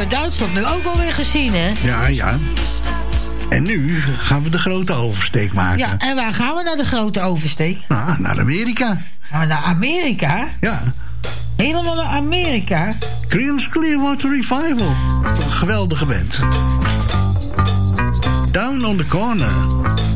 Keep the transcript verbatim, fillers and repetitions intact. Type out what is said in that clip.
hebben Duitsland nu ook alweer gezien, hè? Ja, ja. En nu gaan we de grote oversteek maken. Ja, en waar gaan we naar de grote oversteek? Nou, naar Amerika. Gaan we naar Amerika? Ja. Helemaal naar Amerika? Creedence Clearwater Revival. Wat een geweldige band. Down on the Corner.